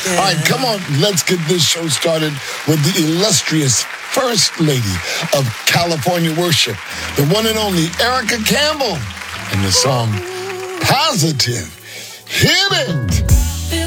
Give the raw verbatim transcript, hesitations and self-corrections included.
All right, come on. Let's get this show started with the illustrious First Lady of California Worship, the one and only Erica Campbell, and the song Positive. Hit it!